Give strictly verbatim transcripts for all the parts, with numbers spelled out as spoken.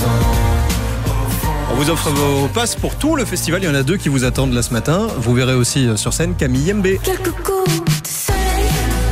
On vous offre vos passes pour tout le festival. Il y en a deux qui vous attendent là ce matin. Vous verrez aussi sur scène Camille M B. Quelques coups de soleil,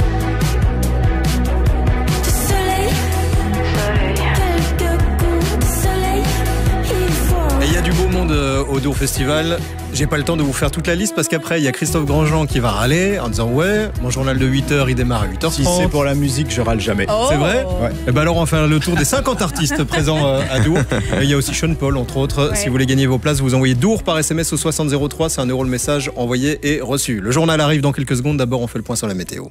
de soleil, quelques coups de soleil, il faut. Et il y a du beau monde au Dour Festival. J'ai pas le temps de vous faire toute la liste parce qu'après il y a Christophe Grandjean qui va râler en disant ouais, mon journal de huit heures il démarre à huit heures trente. Si c'est pour la musique, je râle jamais. Oh, c'est vrai ouais. Et ben alors on va faire le tour des cinquante artistes présents à Dour. Et il y a aussi Sean Paul entre autres. Ouais. Si vous voulez gagner vos places, vous envoyez Dour par S M S au soixante zéro trois, c'est un euro le message envoyé et reçu. Le journal arrive dans quelques secondes. D'abord on fait le point sur la météo.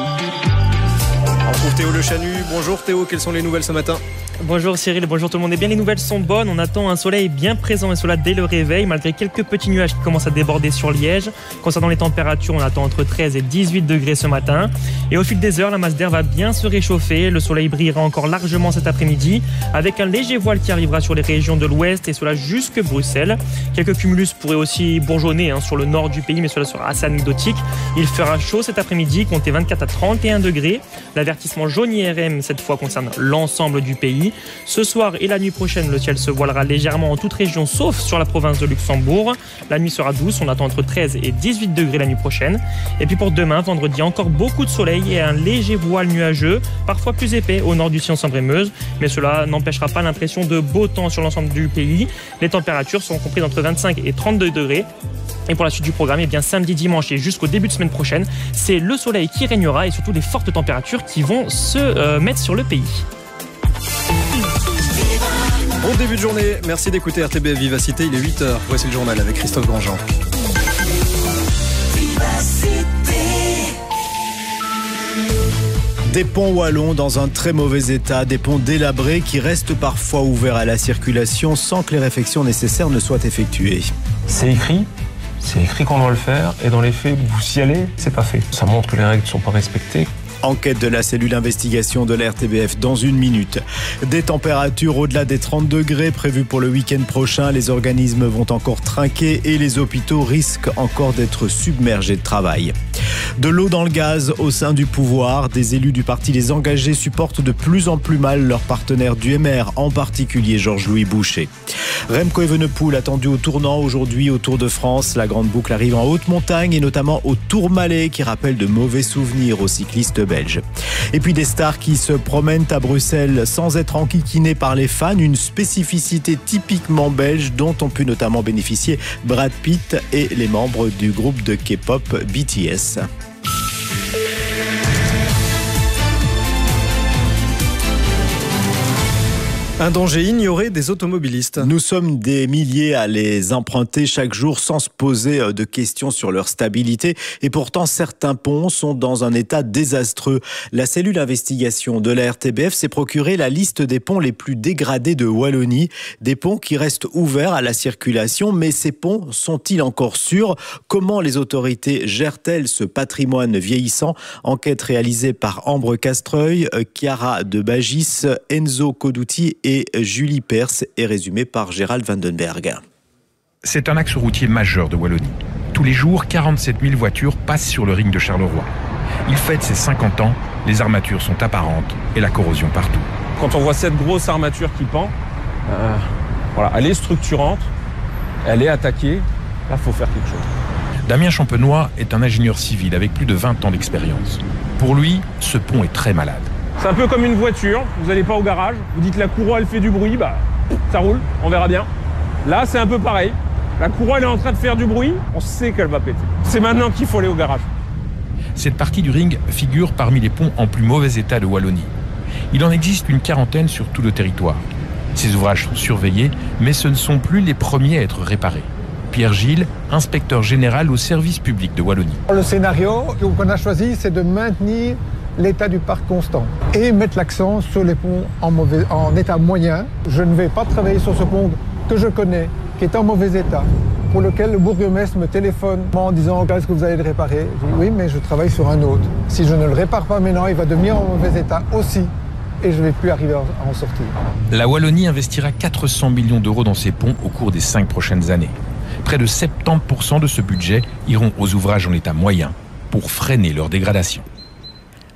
On retrouve Théo Le Chanu. Bonjour Théo, quelles sont les nouvelles ce matin ? Bonjour Cyril, bonjour tout le monde. Eh bien, les nouvelles sont bonnes. On attend un soleil bien présent et cela dès le réveil, malgré quelques petits nuages qui commencent à déborder sur Liège. Concernant les températures, on attend entre treize et dix-huit degrés ce matin. Et au fil des heures, la masse d'air va bien se réchauffer. Le soleil brillera encore largement cet après-midi, avec un léger voile qui arrivera sur les régions de l'ouest et cela jusque Bruxelles. Quelques cumulus pourraient aussi bourgeonner hein, sur le nord du pays, mais cela sera assez anecdotique. Il fera chaud cet après-midi, comptez vingt-quatre à trente et un degrés. L'avertissement jaune I R M cette fois concerne l'ensemble du pays. Ce soir et la nuit prochaine, le ciel se voilera légèrement en toute région, sauf sur la province de Luxembourg. La nuit sera douce, on attend entre treize et dix-huit degrés la nuit prochaine. Et puis pour demain, vendredi, encore beaucoup de soleil et un léger voile nuageux, parfois plus épais au nord du Sion-Sambre-et-Meuse. Mais cela n'empêchera pas l'impression de beau temps sur l'ensemble du pays. Les températures seront comprises entre vingt-cinq et trente-deux degrés. Et pour la suite du programme, eh bien samedi, dimanche et jusqu'au début de semaine prochaine, c'est le soleil qui régnera et surtout des fortes températures qui vont se euh, mettre sur le pays. Bon début de journée, merci d'écouter R T B F Vivacité, il est huit heures. Voici le journal avec Christophe Grandjean. Des ponts wallons dans un très mauvais état, des ponts délabrés qui restent parfois ouverts à la circulation sans que les réfections nécessaires ne soient effectuées. C'est écrit, c'est écrit qu'on doit le faire et dans les faits, vous y allez, c'est pas fait. Ça montre que les règles ne sont pas respectées. Enquête de la cellule investigation de la R T B F dans une minute. Des températures au-delà des trente degrés prévues pour le week-end prochain. Les organismes vont encore trinquer et les hôpitaux risquent encore d'être submergés de travail. De l'eau dans le gaz au sein du pouvoir. Des élus du parti Les Engagés supportent de plus en plus mal leurs partenaires du M R, en particulier Georges-Louis Boucher. Remco Evenepoel attendu au tournant aujourd'hui au Tour de France. La grande boucle arrive en haute montagne et notamment au Tourmalet qui rappelle de mauvais souvenirs aux cyclistes belges. Et puis des stars qui se promènent à Bruxelles sans être enquiquinés par les fans, une spécificité typiquement belge dont ont pu notamment bénéficier Brad Pitt et les membres du groupe de K-pop B T S. Un danger ignoré des automobilistes. Nous sommes des milliers à les emprunter chaque jour sans se poser de questions sur leur stabilité. Et pourtant, certains ponts sont dans un état désastreux. La cellule investigation de la R T B F s'est procuré la liste des ponts les plus dégradés de Wallonie. Des ponts qui restent ouverts à la circulation. Mais ces ponts sont-ils encore sûrs ? Comment les autorités gèrent-elles ce patrimoine vieillissant ? Enquête réalisée par Ambre Castreuil, Chiara de Bagis, Enzo Codouti et Julie Perse est résumée par Gérald Vandenberg. C'est un axe routier majeur de Wallonie. Tous les jours, quarante-sept mille voitures passent sur le ring de Charleroi. Il fête ses cinquante ans, les armatures sont apparentes et la corrosion partout. Quand on voit cette grosse armature qui pend, euh, voilà, elle est structurante, elle est attaquée, là il faut faire quelque chose. Damien Champenois est un ingénieur civil avec plus de vingt ans d'expérience. Pour lui, ce pont est très malade. C'est un peu comme une voiture, vous n'allez pas au garage, vous dites la courroie elle fait du bruit, bah ça roule, on verra bien. Là c'est un peu pareil, la courroie elle est en train de faire du bruit, on sait qu'elle va péter. C'est maintenant qu'il faut aller au garage. Cette partie du ring figure parmi les ponts en plus mauvais état de Wallonie. Il en existe une quarantaine sur tout le territoire. Ces ouvrages sont surveillés, mais ce ne sont plus les premiers à être réparés. Pierre Gilles, inspecteur général au service public de Wallonie. Le scénario qu'on a choisi, c'est de maintenir l'état du parc constant et mettre l'accent sur les ponts en, mauvais, en état moyen. Je ne vais pas travailler sur ce pont que je connais, qui est en mauvais état, pour lequel le bourgmestre me téléphone en disant « Est-ce que vous allez le réparer ?» Je dis « Oui, mais je travaille sur un autre. Si je ne le répare pas maintenant, il va devenir en mauvais état aussi. » Et je ne vais plus arriver à en sortir. La Wallonie investira quatre cents millions d'euros dans ces ponts au cours des cinq prochaines années. Près de soixante-dix pour cent de ce budget iront aux ouvrages en état moyen pour freiner leur dégradation.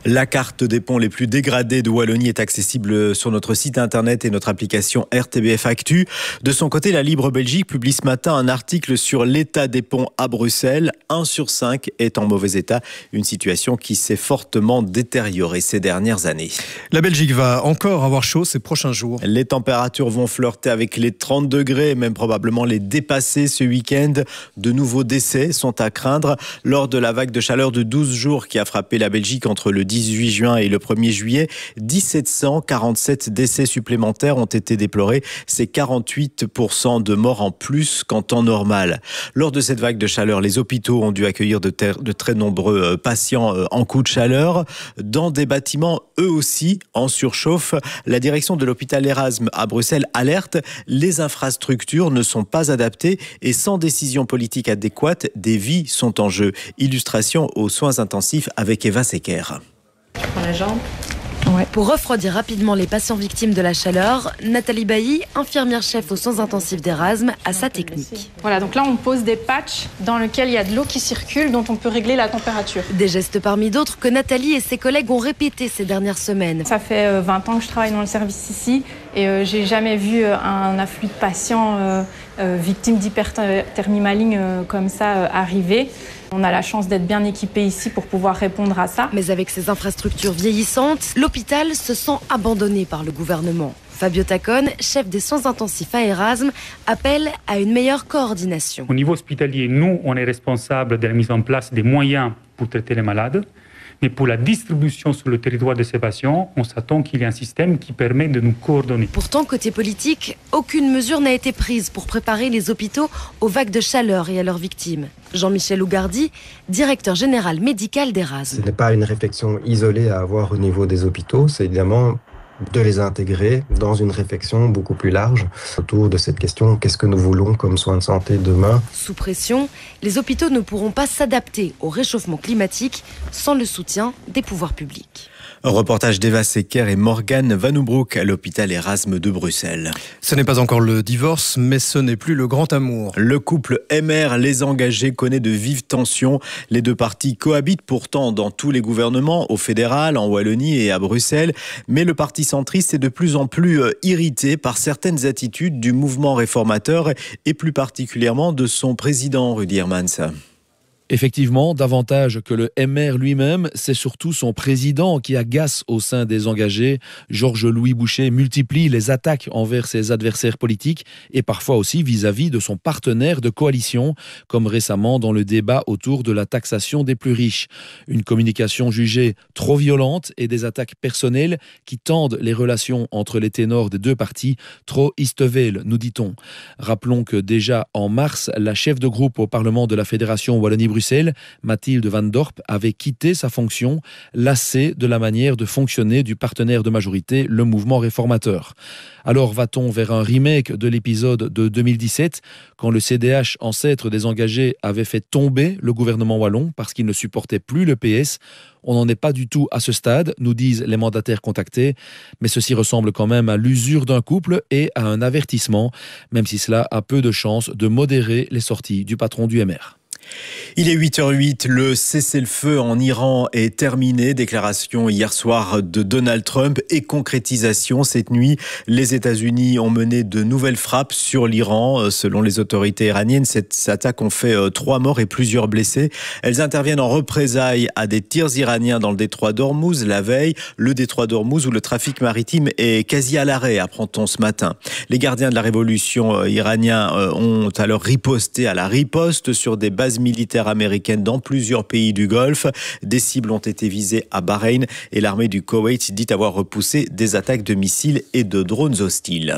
La carte des ponts les plus dégradés de Wallonie est accessible sur notre site internet et notre application R T B F Actu. De son côté, la Libre Belgique publie ce matin un article sur l'état des ponts à Bruxelles. Un sur cinq est en mauvais état, une situation qui s'est fortement détériorée ces dernières années. La Belgique va encore avoir chaud ces prochains jours. Les températures vont flirter avec les trente degrés, même probablement les dépasser ce week-end. De nouveaux décès sont à craindre lors de la vague de chaleur de douze jours qui a frappé la Belgique entre le dix-huit juin et le premier juillet. mille sept cent quarante-sept décès supplémentaires ont été déplorés. C'est quarante-huit pour cent de morts en plus qu'en temps normal. Lors de cette vague de chaleur, les hôpitaux ont dû accueillir de, ter- de très nombreux patients en coup de chaleur. Dans des bâtiments, eux aussi, en surchauffe. La direction de l'hôpital Erasme à Bruxelles alerte. Les infrastructures ne sont pas adaptées et sans décision politique adéquate, des vies sont en jeu. Illustration aux soins intensifs avec Eva Secker. Je prends la jambe. Ouais. Pour refroidir rapidement les patients victimes de la chaleur, Nathalie Bailly, infirmière chef aux soins intensifs d'Erasme, a sa technique. Voilà, donc là on pose des patchs dans lesquels il y a de l'eau qui circule, dont on peut régler la température. Des gestes parmi d'autres que Nathalie et ses collègues ont répétés ces dernières semaines. Ça fait vingt ans que je travaille dans le service ici et euh, j'ai jamais vu un afflux de patients euh, euh, victimes d'hyperthermie maligne euh, comme ça euh, arriver. On a la chance d'être bien équipés ici pour pouvoir répondre à ça. Mais avec ces infrastructures vieillissantes, l'hôpital se sent abandonné par le gouvernement. Fabio Tacone, chef des soins intensifs à Erasme, appelle à une meilleure coordination. Au niveau hospitalier, nous, on est responsable de la mise en place des moyens pour traiter les malades. Mais pour la distribution sur le territoire de ces patients, on s'attend qu'il y ait un système qui permet de nous coordonner. Pourtant, côté politique, aucune mesure n'a été prise pour préparer les hôpitaux aux vagues de chaleur et à leurs victimes. Jean-Michel Ougardi, directeur général médical d'Erasme. Ce n'est pas une réflexion isolée à avoir au niveau des hôpitaux, c'est évidemment de les intégrer dans une réflexion beaucoup plus large autour de cette question, qu'est-ce que nous voulons comme soins de santé demain ? Sous pression, les hôpitaux ne pourront pas s'adapter au réchauffement climatique sans le soutien des pouvoirs publics. Un reportage d'Eva Secker et Morgane Vanoubroek à l'hôpital Erasme de Bruxelles. Ce n'est pas encore le divorce, mais ce n'est plus le grand amour. Le couple M R Les Engagés connaît de vives tensions. Les deux partis cohabitent pourtant dans tous les gouvernements, au fédéral, en Wallonie et à Bruxelles. Mais le parti centriste est de plus en plus irrité par certaines attitudes du mouvement réformateur et plus particulièrement de son président, Rudy Hermans. Effectivement, davantage que le M R lui-même, c'est surtout son président qui agace au sein des engagés. Georges-Louis Boucher multiplie les attaques envers ses adversaires politiques et parfois aussi vis-à-vis de son partenaire de coalition, comme récemment dans le débat autour de la taxation des plus riches. Une communication jugée trop violente et des attaques personnelles qui tendent les relations entre les ténors des deux partis, trop istevel, nous dit-on. Rappelons que déjà en mars, la chef de groupe au Parlement de la Fédération Wallonie-Bruxelles, Mathilde Van Dorp, avait quitté sa fonction, lassée de la manière de fonctionner du partenaire de majorité, le mouvement réformateur. Alors va-t-on vers un remake de l'épisode de deux mille dix-sept, quand le C D H, ancêtre des engagés, avait fait tomber le gouvernement wallon parce qu'il ne supportait plus le P S ? On n'en est pas du tout à ce stade, nous disent les mandataires contactés, mais ceci ressemble quand même à l'usure d'un couple et à un avertissement, même si cela a peu de chances de modérer les sorties du patron du M R. Il est huit heures huit, le cessez-le-feu en Iran est terminé. Déclaration hier soir de Donald Trump et concrétisation cette nuit. Les États-Unis ont mené de nouvelles frappes sur l'Iran. Selon les autorités iraniennes, cette attaque ont fait trois morts et plusieurs blessés. Elles interviennent en représailles à des tirs iraniens dans le détroit d'Ormuz la veille. Le détroit d'Ormuz où le trafic maritime est quasi à l'arrêt, apprend-on ce matin. Les gardiens de la révolution iraniens ont alors riposté à la riposte sur des bases militaires américaines dans plusieurs pays du Golfe. Des cibles ont été visées à Bahreïn et l'armée du Koweït dit avoir repoussé des attaques de missiles et de drones hostiles.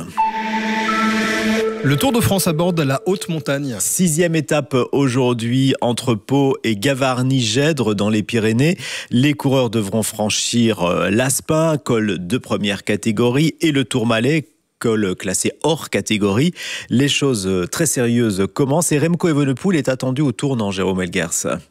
Le Tour de France aborde la haute montagne. Sixième étape aujourd'hui entre Pau et Gavarnie-Gèdre dans les Pyrénées. Les coureurs devront franchir l'Aspin, col de première catégorie, et le Tourmalet, col classé hors catégorie. Les choses très sérieuses commencent et Remco Evenepoel est attendu au tournant, Jérôme Elgers.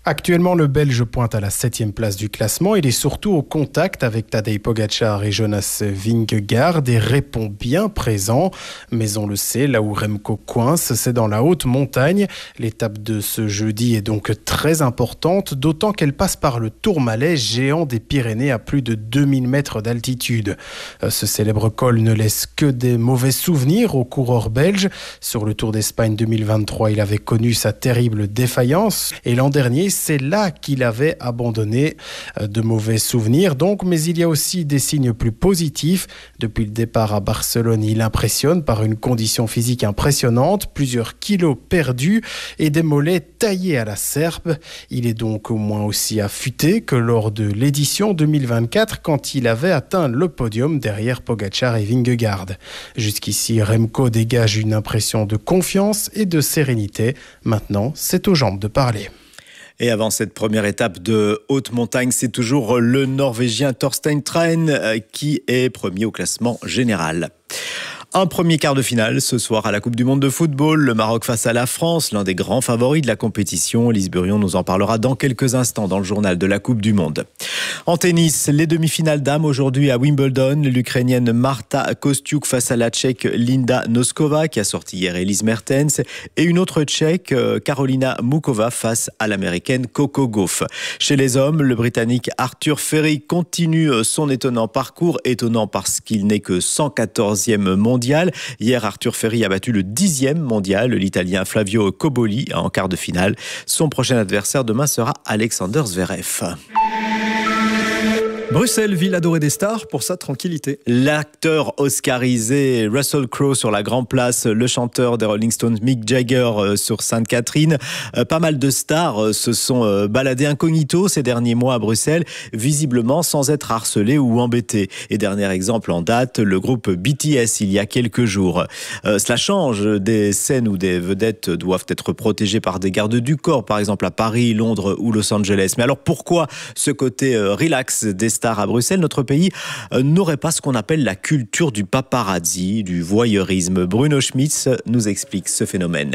Actuellement, le Belge pointe à la septième place du classement. Il est surtout au contact avec Tadej Pogačar et Jonas Vingegaard et répond bien présent. Mais on le sait, là où Remco coince, c'est dans la haute montagne. L'étape de ce jeudi est donc très importante, d'autant qu'elle passe par le Tourmalet, géant des Pyrénées à plus de deux mille mètres d'altitude. Ce célèbre col ne laisse que des mauvais souvenirs aux coureurs belges. Sur le Tour d'Espagne deux mille vingt-trois, il avait connu sa terrible défaillance et l'an dernier, c'est là qu'il avait abandonné. De mauvais souvenirs donc, mais il y a aussi des signes plus positifs. Depuis le départ à Barcelone, il impressionne par une condition physique impressionnante, plusieurs kilos perdus et des mollets taillés à la serpe. Il est donc au moins aussi affûté que lors de l'édition deux mille vingt-quatre, quand il avait atteint le podium derrière Pogačar et Vingegaard. Jusqu'ici, Remco dégage une impression de confiance et de sérénité. Maintenant, c'est aux jambes de parler. Et avant cette première étape de haute montagne, c'est toujours le Norvégien Thorstein Træn qui est premier au classement général. Un premier quart de finale ce soir à la Coupe du Monde de football. Le Maroc face à la France, l'un des grands favoris de la compétition. Lise Burion nous en parlera dans quelques instants dans le journal de la Coupe du Monde. En tennis, les demi-finales dames aujourd'hui à Wimbledon. L'Ukrainienne Marta Kostyuk face à la Tchèque Linda Noskova qui a sorti hier Elise Mertens. Et une autre Tchèque, Karolina Mukova face à l'Américaine Coco Gauff. Chez les hommes, le Britannique Arthur Ferry continue son étonnant parcours. Étonnant parce qu'il n'est que cent quatorzième mondial. Hier, Arthur Ferry a battu le dixième mondial, l'Italien Flavio Cobolli en quart de finale. Son prochain adversaire demain sera Alexander Zverev. Bruxelles, ville adorée des stars pour sa tranquillité. L'acteur oscarisé Russell Crowe sur la Grand Place, le chanteur des Rolling Stones Mick Jagger sur Sainte-Catherine. Pas mal de stars se sont baladés incognito ces derniers mois à Bruxelles, visiblement sans être harcelés ou embêtés. Et dernier exemple en date, le groupe B T S il y a quelques jours. Euh, cela change, des scènes où des vedettes doivent être protégées par des gardes du corps, par exemple à Paris, Londres ou Los Angeles. Mais alors pourquoi ce côté euh, relax des stars à Bruxelles? Notre pays euh, n'aurait pas ce qu'on appelle la culture du paparazzi, du voyeurisme. Bruno Schmitz nous explique ce phénomène.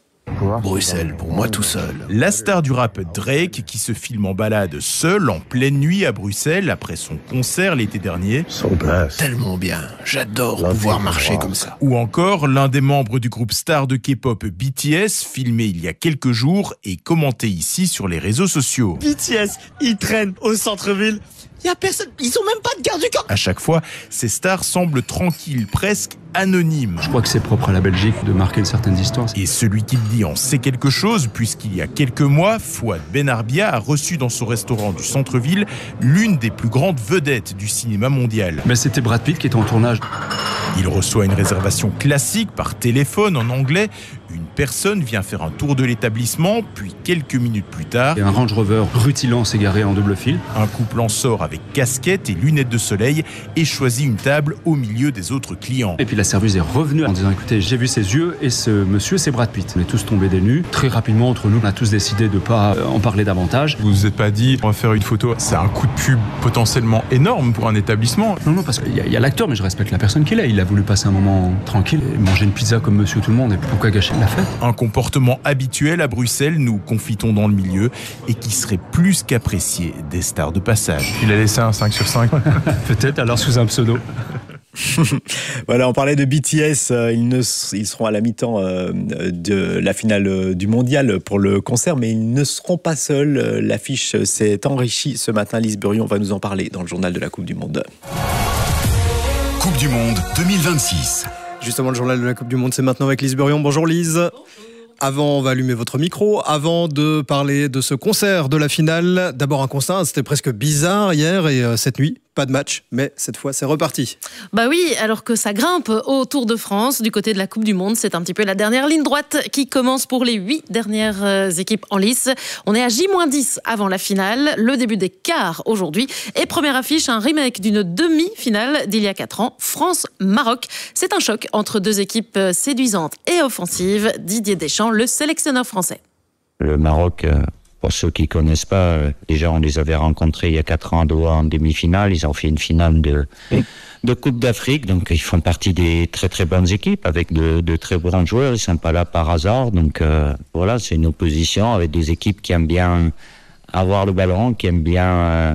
Bruxelles, pour moi tout seul. La star du rap Drake qui se filme en balade seul en pleine nuit à Bruxelles après son concert l'été dernier. Tellement bien, j'adore pouvoir marcher comme ça. Ou encore l'un des membres du groupe star de K-pop B T S filmé il y a quelques jours et commenté ici sur les réseaux sociaux. B T S, ils traînent au centre-ville. Il y a personne, ils ont même pas de garde du corps. À chaque fois, ces stars semblent tranquilles, presque anonymes. Je crois que c'est propre à la Belgique de marquer une certaine distance. Et celui qui le dit en sait quelque chose, puisqu'il y a quelques mois, Fouad Benarbia a reçu dans son restaurant du centre-ville l'une des plus grandes vedettes du cinéma mondial. Mais c'était Brad Pitt qui était en tournage. Il reçoit une réservation classique par téléphone en anglais. Une personne vient faire un tour de l'établissement, puis quelques minutes plus tard... Et un Range Rover rutilant s'est garé en double fil. Un couple en sort avec casquette et lunettes de soleil et choisit une table au milieu des autres clients. Et puis la serveuse est revenue en disant « Écoutez, j'ai vu ses yeux et ce monsieur, c'est Brad Pitt. » On est tous tombés des nues. Très rapidement, entre nous, on a tous décidé de ne pas en parler davantage. Vous vous êtes pas dit « On va faire une photo ». C'est un coup de pub potentiellement énorme pour un établissement. Non, non, parce qu'il y a, y a l'acteur, mais je respecte la personne qu'il est. Il a voulu passer un moment tranquille et manger une pizza comme monsieur tout le monde. Et pourquoi gâcher la fête? Un comportement habituel à Bruxelles, nous confitons dans le milieu, et qui serait plus qu'apprécié des stars de passage. Il a laissé un cinq sur cinq. Peut-être, alors sous un pseudo. Voilà, on parlait de B T S, ils, ne, ils seront à la mi-temps de la finale du mondial pour le concert, mais ils ne seront pas seuls. L'affiche s'est enrichie ce matin. Lise Burion va nous en parler dans le journal de la Coupe du Monde. Coupe du Monde deux mille vingt-six. Justement, le journal de la Coupe du Monde, c'est maintenant avec Lise Burion. Bonjour Lise. Avant, on va allumer votre micro. Avant de parler de ce concert de la finale, d'abord un constat, c'était presque bizarre hier et euh, cette nuit, pas de match, mais cette fois c'est reparti. Bah oui, alors que ça grimpe au Tour de France, du côté de la Coupe du Monde, c'est un petit peu la dernière ligne droite qui commence pour les huit dernières euh, équipes en lice. On est à J moins dix avant la finale, le début des quarts aujourd'hui. Et première affiche, un remake d'une demi-finale d'il y a quatre ans, France-Maroc. C'est un choc entre deux équipes séduisantes et offensives. Didier Deschamps, le sélectionneur français. Le Maroc... Euh... Pour ceux qui ne connaissent pas, déjà on les avait rencontrés il y a quatre ans à Doha en demi-finale. Ils ont fait une finale de, de Coupe d'Afrique. Donc ils font partie des très très bonnes équipes avec de, de très bons joueurs. Ils ne sont pas là par hasard. Donc euh, voilà, c'est une opposition avec des équipes qui aiment bien avoir le ballon, qui aime bien euh,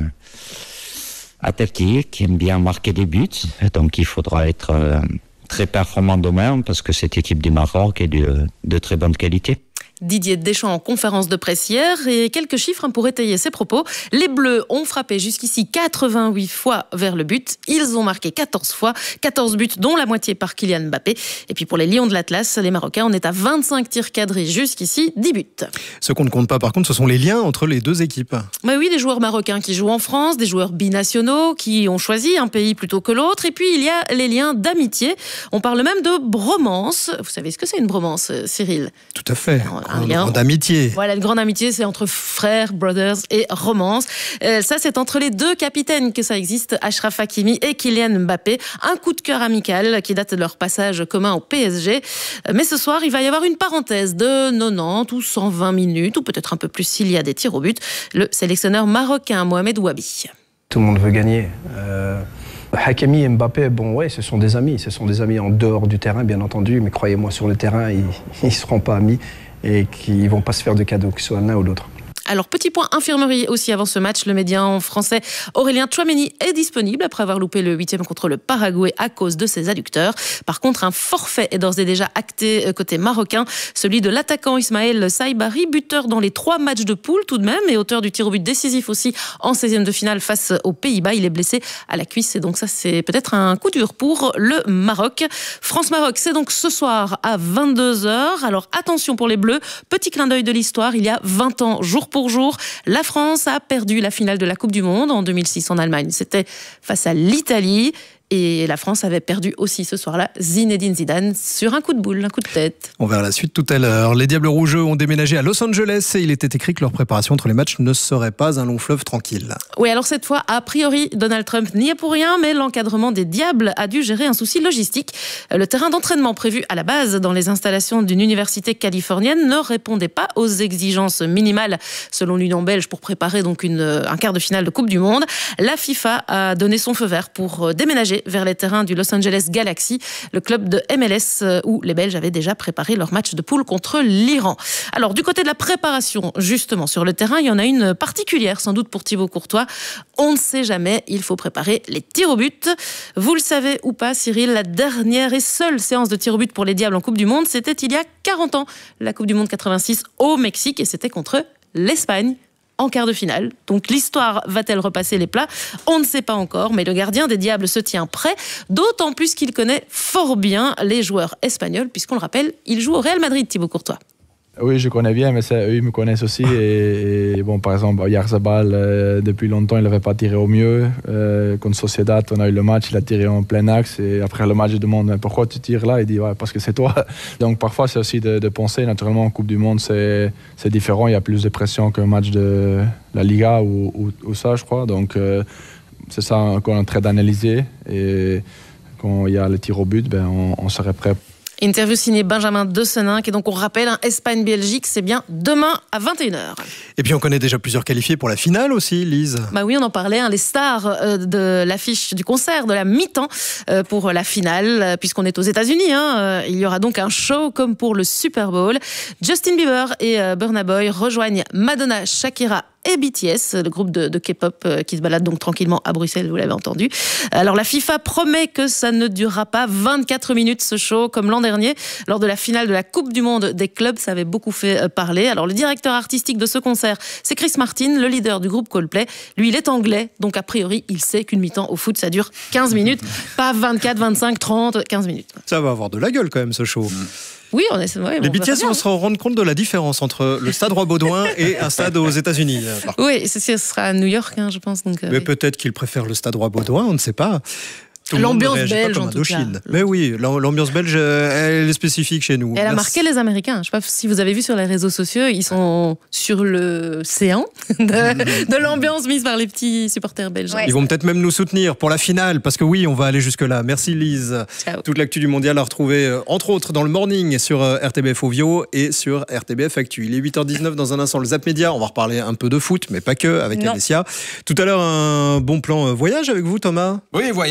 attaquer, qui aime bien marquer des buts. Donc il faudra être euh, très performant demain parce que cette équipe du Maroc est de, de très bonne qualité. Didier Deschamps en conférence de presse hier et quelques chiffres pour étayer ses propos. Les Bleus ont frappé jusqu'ici quatre-vingt-huit fois vers le but. Ils ont marqué quatorze fois, quatorze buts dont la moitié par Kylian Mbappé. Et puis pour les Lions de l'Atlas, les Marocains, on est à vingt-cinq tirs cadrés jusqu'ici, dix buts. Ce qu'on ne compte pas par contre, ce sont les liens entre les deux équipes. Bah oui, des joueurs marocains qui jouent en France, des joueurs binationaux qui ont choisi un pays plutôt que l'autre. Et puis il y a les liens d'amitié. On parle même de bromance. Vous savez ce que c'est une bromance, Cyril ? Tout à fait. Un une lien grande amitié. Voilà, une grande amitié, c'est entre frères, brothers et romance. Euh, ça, c'est entre les deux capitaines que ça existe, Achraf Hakimi et Kylian Mbappé. Un coup de cœur amical qui date de leur passage commun au P S G. Mais ce soir, il va y avoir une parenthèse de quatre-vingt-dix ou cent vingt minutes, ou peut-être un peu plus s'il y a des tirs au but. Le sélectionneur marocain Mohamed Ouabi. Tout le monde veut gagner. Euh... Hakimi et Mbappé, bon ouais, ce sont des amis. Ce sont des amis en dehors du terrain, bien entendu. Mais croyez-moi, sur le terrain, ils ne seront pas amis et qu'ils ne vont pas se faire de cadeaux, que ce soit l'un ou l'autre. Alors, petit point infirmerie aussi avant ce match. Le médian français Aurélien Tchouameni est disponible après avoir loupé le huitième contre le Paraguay à cause de ses adducteurs. Par contre, un forfait est d'ores et déjà acté côté marocain. Celui de l'attaquant Ismaël Saïbari, buteur dans les trois matchs de poule tout de même et auteur du tir au but décisif aussi en seizième de finale face aux Pays-Bas. Il est blessé à la cuisse et donc ça, c'est peut-être un coup dur pour le Maroc. France-Maroc, c'est donc ce soir à vingt-deux heures. Alors, attention pour les Bleus. Petit clin d'œil de l'histoire. Il y a vingt ans, jour pour jour, la France a perdu la finale de la Coupe du Monde en deux mille six en Allemagne. C'était face à l'Italie. Et la France avait perdu aussi ce soir-là Zinedine Zidane sur un coup de boule, un coup de tête. On verra la suite tout à l'heure. Les Diables Rouges ont déménagé à Los Angeles et il était écrit que leur préparation entre les matchs ne serait pas un long fleuve tranquille. Oui, alors cette fois, a priori, Donald Trump n'y est pour rien, mais l'encadrement des Diables a dû gérer un souci logistique. Le terrain d'entraînement prévu à la base dans les installations d'une université californienne ne répondait pas aux exigences minimales selon l'Union belge pour préparer donc une, un quart de finale de Coupe du Monde. La FIFA a donné son feu vert pour déménager vers les terrains du Los Angeles Galaxy, le club de M L S où les Belges avaient déjà préparé leur match de poule contre l'Iran. Alors du côté de la préparation, justement sur le terrain, il y en a une particulière sans doute pour Thibaut Courtois. On ne sait jamais, il faut préparer les tirs au but. Vous le savez ou pas, Cyril, la dernière et seule séance de tirs au but pour les Diables en Coupe du Monde, c'était il y a quarante ans, la Coupe du Monde quatre-vingt-six au Mexique et c'était contre l'Espagne en quart de finale. Donc l'histoire va-t-elle repasser les plats ? On ne sait pas encore, mais le gardien des Diables se tient prêt, d'autant plus qu'il connaît fort bien les joueurs espagnols, puisqu'on le rappelle, il joue au Real Madrid, Thibaut Courtois. Oui, je connais bien, mais ça, eux, ils me connaissent aussi. Et, et bon, par exemple, Oyarzabal, euh, depuis longtemps, il n'avait pas tiré au mieux. Euh, contre Sociedad, on a eu le match, il a tiré en plein axe. Et après le match, je demande mais pourquoi tu tires là. Il dit ouais, parce que c'est toi. Donc parfois, c'est aussi de, de penser. Naturellement, en Coupe du Monde, c'est, c'est différent. Il y a plus de pression qu'un match de la Liga ou, ou, ou ça, je crois. Donc euh, c'est ça qu'on est en train d'analyser. Et quand il y a le tir au but, ben, on, on serait prêt. Interview signée Benjamin De Seninck. Et donc, on rappelle, un Espagne-Belgique, c'est bien demain à vingt et une heures. Et puis, on connaît déjà plusieurs qualifiés pour la finale aussi, Lise. Bah oui, on en parlait, hein, les stars euh, de l'affiche du concert, de la mi-temps euh, pour la finale, euh, puisqu'on est aux États-Unis. Hein, euh, il y aura donc un show comme pour le Super Bowl. Justin Bieber et euh, Burna Boy rejoignent Madonna, Shakira et B T S, le groupe de, de K-pop euh, qui se balade donc tranquillement à Bruxelles, vous l'avez entendu. Alors la FIFA promet que ça ne durera pas vingt-quatre minutes ce show, comme l'an dernier, lors de la finale de la Coupe du Monde des clubs, ça avait beaucoup fait euh, parler. Alors le directeur artistique de ce concert, c'est Chris Martin, le leader du groupe Coldplay. Lui, il est anglais, donc a priori, il sait qu'une mi-temps au foot, ça dure quinze minutes, pas vingt-quatre, vingt-cinq, trente, quinze minutes. Ça va avoir de la gueule quand même, ce show. Oui, on est. Ouais, les B T S vont se rendre compte de la différence entre le stade Roi-Baudouin et un stade aux États-Unis. Oui, ce sera à New York, hein, je pense. Donc, mais euh, peut-être qu'ils préfèrent le stade Roi-Baudouin, on ne sait pas. Tout l'ambiance belge, en tout cas. Mais oui, l'ambiance belge, elle est spécifique chez nous. Elle a marqué les Américains. Je ne sais pas si vous avez vu sur les réseaux sociaux, ils sont sur le séant de, de l'ambiance mise par les petits supporters belges. Ouais. Ils vont peut-être même nous soutenir pour la finale, parce que oui, on va aller jusque-là. Merci Lise. Ciao. Toute l'actu du mondial à retrouver, entre autres, dans le morning sur R T B F Ovio et sur R T B F Actu. Il est huit heures dix-neuf dans un instant, le Zap Média. On va reparler un peu de foot, mais pas que, avec Alessia. Tout à l'heure, un bon plan voyage avec vous, Thomas ? Oui, voyage, on va pas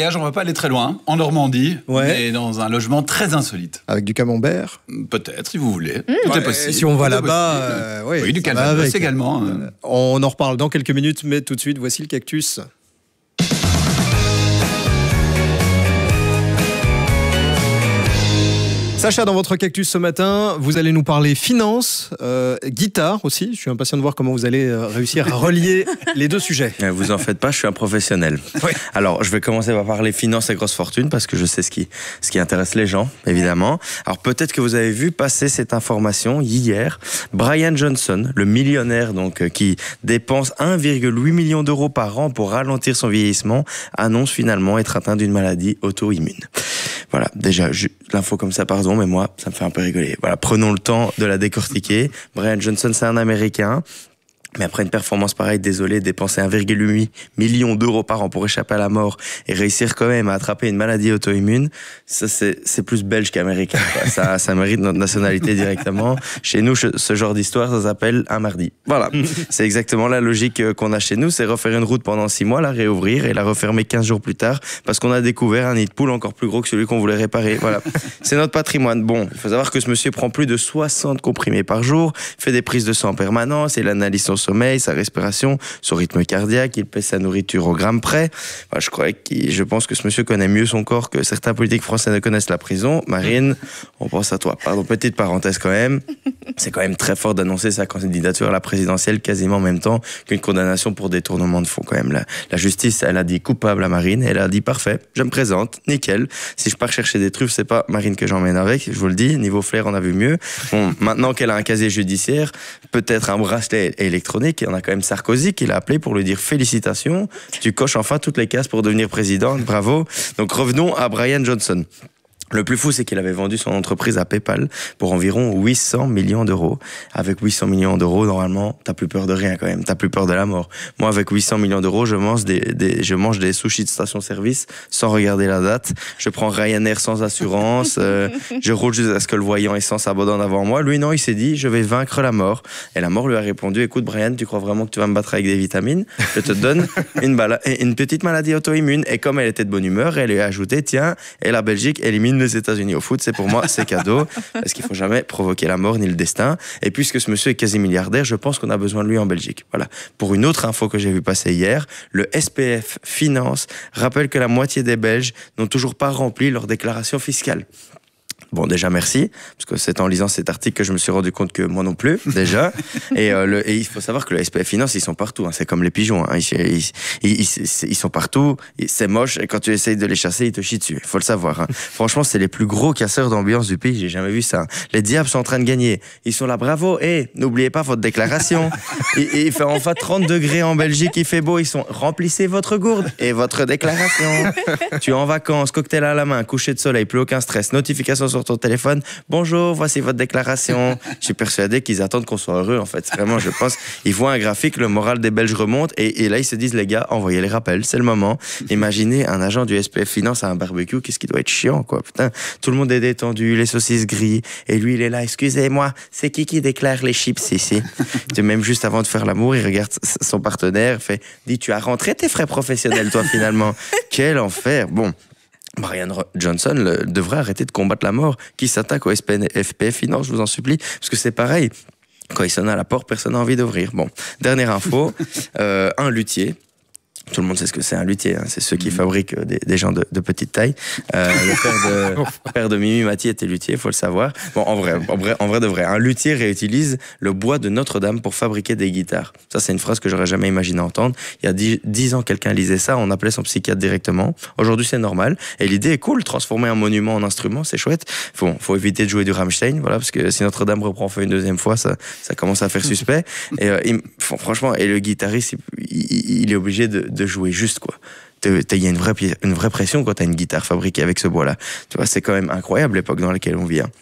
aller très loin, en Normandie, Ouais. mais dans un logement très insolite. Avec du camembert. Peut-être, si vous voulez. Mmh. Tout Ouais, est possible. si on va Tout est là-bas, possible. euh, oui, oui, du ça va calvados avec. également. euh. On en reparle dans quelques minutes, mais tout de suite, voici le cactus. Sacha, dans votre cactus ce matin, vous allez nous parler finance, euh, guitare aussi. Je suis impatient de voir comment vous allez euh, réussir à relier les deux sujets. Ne vous en faites pas, je suis un professionnel. Oui. Alors, je vais commencer par parler finance et grosse fortune parce que je sais ce qui, ce qui intéresse les gens, évidemment. Alors, peut-être que vous avez vu passer cette information hier. Brian Johnson, le millionnaire donc euh, qui dépense un virgule huit million d'euros par an pour ralentir son vieillissement, annonce finalement être atteint d'une maladie auto-immune. Voilà, déjà, je, l'info comme ça, pardon, mais moi, ça me fait un peu rigoler. Voilà, prenons le temps de la décortiquer. Brian Johnson, c'est un Américain. Mais après une performance pareille, désolé, dépenser un virgule huit million d'euros par an pour échapper à la mort et réussir quand même à attraper une maladie auto-immune, ça c'est, c'est plus belge qu'américain. Quoi. Ça, ça mérite notre nationalité directement. Chez nous, ce genre d'histoire, ça s'appelle un mardi. Voilà, c'est exactement la logique qu'on a chez nous, c'est refaire une route pendant six mois, la réouvrir et la refermer quinze jours plus tard parce qu'on a découvert un nid de poule encore plus gros que celui qu'on voulait réparer. Voilà, c'est notre patrimoine. Bon, il faut savoir que ce monsieur prend plus de soixante comprimés par jour, fait des prises de sang en permanence et l'analyse son sommeil, sa respiration, son rythme cardiaque, il pèse sa nourriture au gramme près. Enfin, je crois qu'il, je pense que ce monsieur connaît mieux son corps que certains politiques français ne connaissent la prison. Marine, on pense à toi. Pardon, petite parenthèse quand même. C'est quand même très fort d'annoncer sa candidature à la présidentielle quasiment en même temps qu'une condamnation pour détournement de fonds quand même. La, la justice, elle a dit coupable à Marine, elle a dit parfait, je me présente, nickel. Si je pars chercher des truffes, c'est pas Marine que j'emmène avec, je vous le dis, niveau flair, on a vu mieux. Bon, maintenant qu'elle a un casier judiciaire, peut-être un bracelet électronique, on a quand même Sarkozy qui l'a appelé pour lui dire félicitations, tu coches enfin toutes les cases pour devenir président, bravo. Donc revenons à Brian Johnson. Le plus fou, c'est qu'il avait vendu son entreprise à PayPal pour environ huit cents millions d'euros. Avec huit cents millions d'euros, normalement, t'as plus peur de rien quand même. T'as plus peur de la mort. Moi, avec huit cents millions d'euros, je mange des, des, je mange des sushis de station-service sans regarder la date. Je prends Ryanair sans assurance. Euh, je roule jusqu'à ce que le voyant essence abandonne avant moi. Lui, non, il s'est dit, je vais vaincre la mort. Et la mort lui a répondu, écoute, Brian, tu crois vraiment que tu vas me battre avec des vitamines? Je te donne une, bala- une petite maladie auto-immune. Et comme elle était de bonne humeur, elle lui a ajouté, tiens, et la Belgique élimine les États-Unis au foot, c'est pour moi, c'est cadeau, parce qu'il faut jamais provoquer la mort ni le destin. Et puisque ce monsieur est quasi milliardaire, je pense qu'on a besoin de lui en Belgique. Voilà. Pour une autre info que j'ai vu passer hier, le S P F Finance rappelle que la moitié des Belges n'ont toujours pas rempli leur déclaration fiscale. Bon, déjà, merci, parce que c'est en lisant cet article que je me suis rendu compte que moi non plus, déjà. Et, euh, le, et il faut savoir que le S P F Finance, ils sont partout. Hein, c'est comme les pigeons. Hein, ils, ils, ils, ils, ils sont partout. C'est moche. Et quand tu essayes de les chasser, ils te chient dessus. Il faut le savoir. Hein. Franchement, c'est les plus gros casseurs d'ambiance du pays. J'ai jamais vu ça. Les diables sont en train de gagner. Ils sont là, bravo. Et n'oubliez pas votre déclaration. il, il fait enfin trente degrés en Belgique. Il fait beau. Ils sont, remplissez votre gourde et votre déclaration. Tu es en vacances, cocktail à la main, coucher de soleil, plus aucun stress, notification sur ton téléphone, bonjour, voici votre déclaration. Je suis persuadé qu'ils attendent qu'on soit heureux, en fait. Vraiment, je pense, ils voient un graphique, le moral des Belges remonte, et, et là, ils se disent, les gars, envoyez les rappels, c'est le moment. Imaginez un agent du S P F Finance à un barbecue, qu'est-ce qui doit être chiant, quoi. Putain, tout le monde est détendu, les saucisses grillent, et lui, il est là, excusez-moi, c'est qui qui déclare les chips ici? Même juste avant de faire l'amour, il regarde son partenaire, fait, dis, tu as rentré tes frais professionnels, toi, finalement. Quel enfer. Bon. Brian Johnson le, devrait arrêter de combattre la mort. Qui s'attaque au S P F Finance, je vous en supplie, parce que c'est pareil. Quand il sonne à la porte, personne n'a envie d'ouvrir. Bon, dernière info, euh, un luthier. Tout le monde sait ce que c'est un luthier, hein. C'est ceux qui fabriquent des, des gens de, de petite taille. Euh, le père de, le père de Mimi Mati était luthier, il faut le savoir. Bon, en vrai, en vrai, en vrai de vrai, un luthier réutilise le bois de Notre-Dame pour fabriquer des guitares. Ça, c'est une phrase que j'aurais jamais imaginé entendre. Il y a dix, dix ans, quelqu'un lisait ça, on appelait son psychiatre directement. Aujourd'hui, c'est normal. Et l'idée est cool, transformer un monument en instrument, c'est chouette. Faut, faut éviter de jouer du Rammstein, voilà, parce que si Notre-Dame reprend feu une deuxième fois, ça, ça commence à faire suspect. Et euh, il, franchement, et le guitariste, il, il est obligé de de jouer juste, quoi. Il y a une vraie, une vraie pression quand tu as une guitare fabriquée avec ce bois-là. Tu vois, c'est quand même incroyable l'époque dans laquelle on vit. Hein.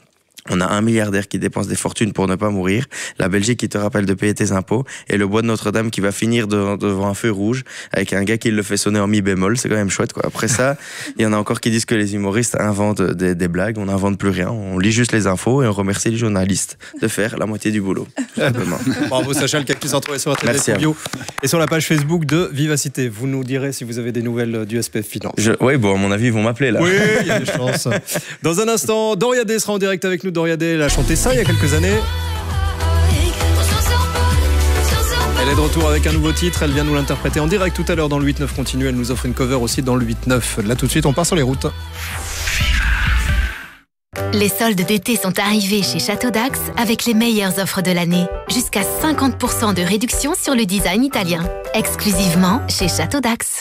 On a un milliardaire qui dépense des fortunes pour ne pas mourir, la Belgique qui te rappelle de payer tes impôts, et le bois de Notre-Dame qui va finir de, devant un feu rouge avec un gars qui le fait sonner en mi bémol. C'est quand même chouette, quoi. Après ça, il y en a encore qui disent que les humoristes inventent des, des blagues. On n'invente plus rien. On lit juste les infos et on remercie les journalistes de faire la moitié du boulot. Simplement. Bravo Sacha, le cactus en trouvé sur R T B F Bio et sur la page Facebook de Vivacité. Vous nous direz si vous avez des nouvelles du S P F Finance. Je, oui, bon, à mon avis, ils vont m'appeler là. Oui, il y a des chances. Dans un instant, Doria D sera en direct avec nous. Doria D, elle a chanté ça il y a quelques années. Elle est de retour avec un nouveau titre. Elle vient nous l'interpréter en direct tout à l'heure dans le huit neuf continu. Elle nous offre une cover aussi dans le huit neuf. Là, tout de suite, on part sur les routes. Les soldes d'été sont arrivés chez Château d'Ax avec les meilleures offres de l'année. Jusqu'à cinquante pour cent de réduction sur le design italien. Exclusivement chez Château d'Ax.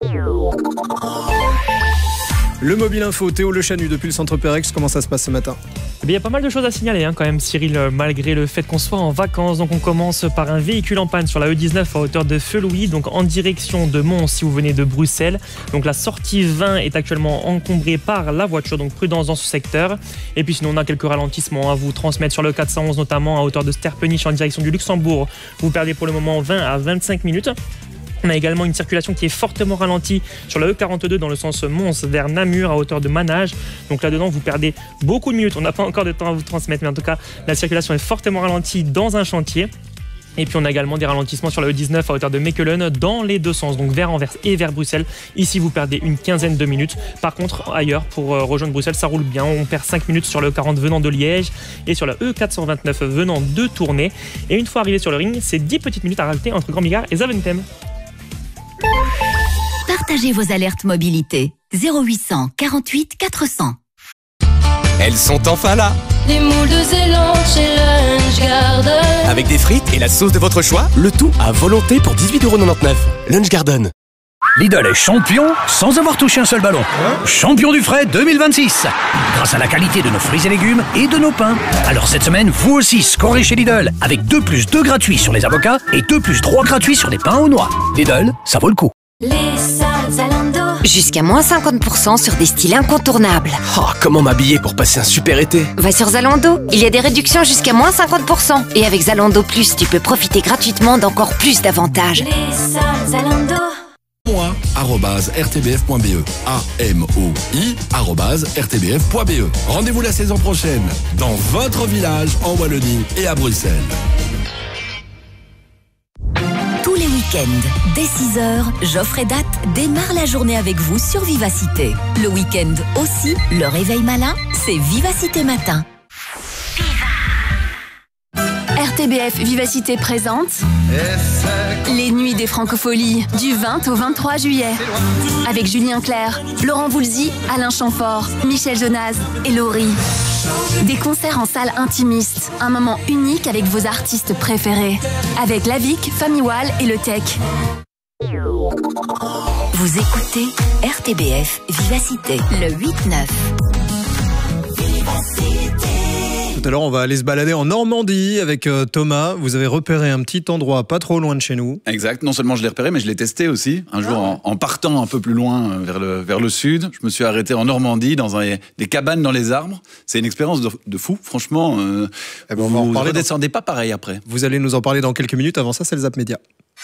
Le Mobile Info, Théo Le Chanu depuis le centre Pérex, comment ça se passe ce matin ? Il y a pas mal de choses à signaler hein, quand même Cyril, malgré le fait qu'on soit en vacances. Donc on commence par un véhicule en panne sur la E dix-neuf à hauteur de Feu-Louis, donc en direction de Mons si vous venez de Bruxelles. Donc la sortie vingt est actuellement encombrée par la voiture, donc prudence dans ce secteur. Et puis sinon on a quelques ralentissements à vous transmettre sur le quatre cent onze notamment à hauteur de Sterpenich en direction du Luxembourg. Vous perdez pour le moment vingt à vingt-cinq minutes. On a également une circulation qui est fortement ralentie sur la E quarante-deux dans le sens Mons vers Namur à hauteur de Manage. Donc là-dedans, vous perdez beaucoup de minutes. On n'a pas encore de temps à vous transmettre, mais en tout cas, la circulation est fortement ralentie dans un chantier. Et puis on a également des ralentissements sur la E dix-neuf à hauteur de Mechelen dans les deux sens, donc vers Anvers et vers Bruxelles. Ici, vous perdez une quinzaine de minutes. Par contre, ailleurs, pour rejoindre Bruxelles, ça roule bien. On perd cinq minutes sur le E quarante venant de Liège et sur la E quatre cent vingt-neuf venant de Tournai. Et une fois arrivé sur le ring, c'est dix petites minutes à rajouter entre Grand-Bigard et Zaventem. Partagez vos alertes mobilité. zéro huit cent quarante-huit quatre cents. Elles sont enfin là. Les moules de Zélande chez Lunch Garden. Avec des frites et la sauce de votre choix, le tout à volonté pour dix-huit euros quatre-vingt-dix-neuf. Lunch Garden. Lidl est champion sans avoir touché un seul ballon. Champion du frais deux mille vingt-six. Grâce à la qualité de nos fruits et légumes et de nos pains. Alors cette semaine, vous aussi scorez chez Lidl avec deux plus deux gratuits sur les avocats et deux plus trois gratuits sur les pains aux noix. Lidl, ça vaut le coup. Les soldes Zalando. Jusqu'à moins cinquante pour cent sur des styles incontournables. Oh, comment m'habiller pour passer un super été? Va sur Zalando, il y a des réductions jusqu'à moins cinquante pour cent. Et avec Zalando Plus, tu peux profiter gratuitement d'encore plus d'avantages. Les soldes Zalando. Moi, arobase r t b f point b e. A M O I, arobase r t b f point b e. Rendez-vous la saison prochaine dans votre village en Wallonie et à Bruxelles. Tous les week-ends, dès six heures, Geoffrey Date démarre la journée avec vous sur Vivacité. Le week-end aussi, le réveil malin, c'est Vivacité Matin. R T B F Vivacité présente les Nuits des Francopholies du vingt au vingt-trois juillet. Avec Julien Clerc, Laurent Voulzy, Alain Chamfort, Michel Jonas et Laurie. Des concerts en salle intimiste, un moment unique avec vos artistes préférés. Avec Lavic, Famille Wall et Le Tech. Vous écoutez R T B F Vivacité, le huit neuf. Tout à l'heure, on va aller se balader en Normandie avec euh, Thomas. Vous avez repéré un petit endroit pas trop loin de chez nous. Exact. Non seulement je l'ai repéré, mais je l'ai testé aussi. Un jour, en, en partant un peu plus loin vers le, vers le sud, je me suis arrêté en Normandie, dans un, des cabanes dans les arbres. C'est une expérience de, de fou. Franchement, euh, eh ben, on vous va en ne parler redescendez dans... pas pareil après. Vous allez nous en parler dans quelques minutes. Avant ça, c'est le Zap Média.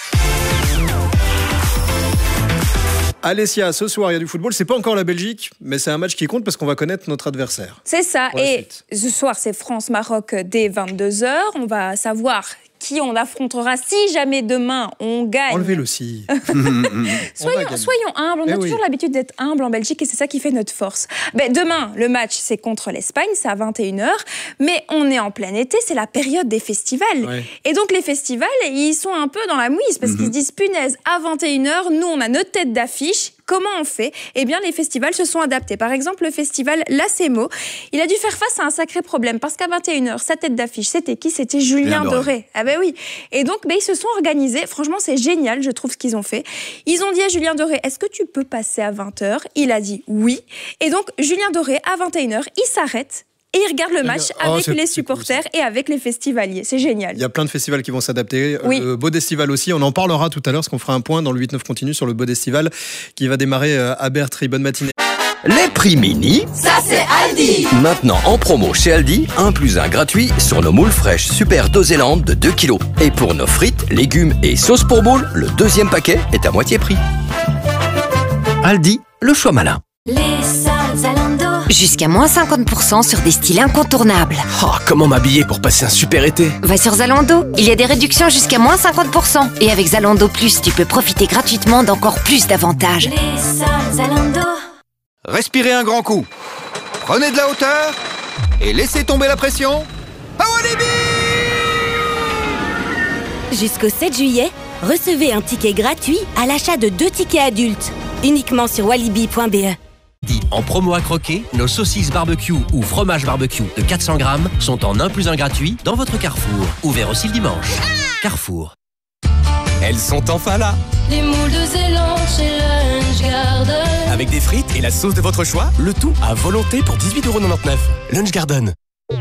Alessia, ce soir, il y a du football. C'est pas encore la Belgique, mais c'est un match qui compte parce qu'on va connaître notre adversaire. C'est ça. Et ce soir, c'est France-Maroc dès vingt-deux heures. On va savoir qui on affrontera si jamais demain on gagne. Enlevez le si. soyons, soyons humbles. On eh a oui. toujours l'habitude d'être humble en Belgique et c'est ça qui fait notre force. Ben, demain, le match, c'est contre l'Espagne, c'est à vingt et une heures. Mais on est en plein été, c'est la période des festivals. Ouais. Et donc, les festivals, ils sont un peu dans la mouise parce mm-hmm. qu'ils se disent, punaise, à vingt et une heures, nous, on a notre tête d'affiche. Comment on fait? Eh bien, les festivals se sont adaptés. Par exemple, le festival Lacemo, il a dû faire face à un sacré problème parce qu'à vingt et une heures, sa tête d'affiche, c'était qui? C'était Julien Doré. Doré. Ah ben oui. Et donc, ben, ils se sont organisés. Franchement, c'est génial, je trouve, ce qu'ils ont fait. Ils ont dit à Julien Doré, est-ce que tu peux passer à vingt heures? Il a dit oui. Et donc, Julien Doré, à vingt et une heures, il s'arrête. Et il regarde le match oh, avec les supporters cool, et avec les festivaliers. C'est génial. Il y a plein de festivals qui vont s'adapter. Oui. Le Bodestival aussi. On en parlera tout à l'heure parce qu'on fera un point dans le huit neuf continu sur le Bodestival qui va démarrer à Bertry. Bonne matinée. Les prix mini, ça c'est Aldi. Maintenant en promo chez Aldi, un plus un gratuit sur nos moules fraîches Super Doséland de deux kilos. Et pour nos frites, légumes et sauces pour moules, le deuxième paquet est à moitié prix. Aldi, le choix malin. Les soldes Zalando. Jusqu'à moins cinquante pour cent sur des styles incontournables. Oh, comment m'habiller pour passer un super été? Va sur Zalando, il y a des réductions jusqu'à moins cinquante pour cent. Et avec Zalando Plus, tu peux profiter gratuitement d'encore plus d'avantages. Les soldes Zalando. Respirez un grand coup. Prenez de la hauteur et laissez tomber la pression. À Walibi! Jusqu'au sept juillet, recevez un ticket gratuit à l'achat de deux tickets adultes. Uniquement sur walibi point b e. En promo à croquer, nos saucisses barbecue ou fromage barbecue de quatre cents grammes sont en un plus un gratuit dans votre Carrefour. Ouvert aussi le dimanche. Carrefour. Elles sont enfin là. Les moules de Zélande chez Lunch Garden. Avec des frites et la sauce de votre choix, le tout à volonté pour dix-huit euros quatre-vingt-dix-neuf. Lunch Garden.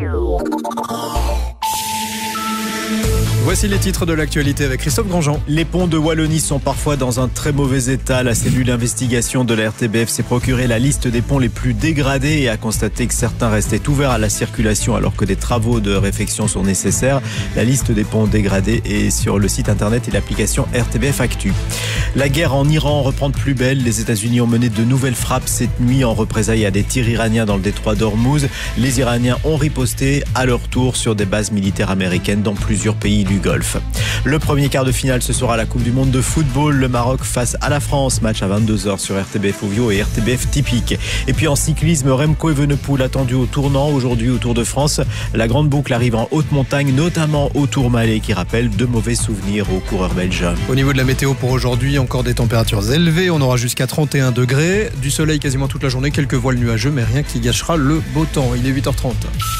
Voici les titres de l'actualité avec Christophe Grandjean. Les ponts de Wallonie sont parfois dans un très mauvais état. La cellule d'investigation de la R T B F s'est procuré la liste des ponts les plus dégradés et a constaté que certains restaient ouverts à la circulation alors que des travaux de réfection sont nécessaires. La liste des ponts dégradés est sur le site internet et l'application R T B F Actu. La guerre en Iran reprend de plus belle. Les États-Unis ont mené de nouvelles frappes cette nuit en représailles à des tirs iraniens dans le détroit d'Ormuz. Les Iraniens ont riposté à leur tour sur des bases militaires américaines dans plusieurs pays du Golfe. Le premier quart de finale, ce sera la Coupe du Monde de football. Le Maroc face à la France. Match à vingt-deux heures sur R T B F Ovio et R T B F Typique. Et puis en cyclisme, Remco Evenepoel attendu au tournant aujourd'hui au Tour de France. La grande boucle arrive en haute montagne, notamment au Tourmalet, qui rappelle de mauvais souvenirs aux coureurs belges. Au niveau de la météo pour aujourd'hui, encore des températures élevées. On aura jusqu'à trente et un degrés. Du soleil quasiment toute la journée. Quelques voiles nuageux, mais rien qui gâchera le beau temps. Il est huit heures trente.